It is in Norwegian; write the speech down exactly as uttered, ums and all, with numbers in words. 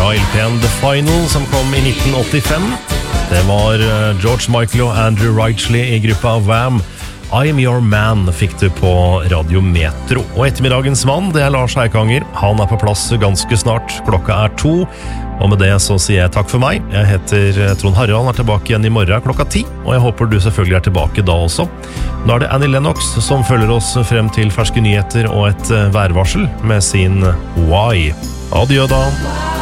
fra L P-en The Final, som kom i nitten åttifem. Det var George Michael og Andrew Ridgeley i gruppa Wham! I'm Your Man fikk du på Radio Metro. Og ettermiddagens mann, det er Lars Eikanger. Han er på plass ganske snart. Klokka er to. Og med det så sier jeg takk for meg. Jeg heter Trond Harald, er tilbake igjen i morgen klokka ti. Og jeg håper du selvfølgelig er tilbake da også. Nå er det Annie Lennox som følger oss frem til ferske nyheter og et værvarsel med sin Why. Adjø da.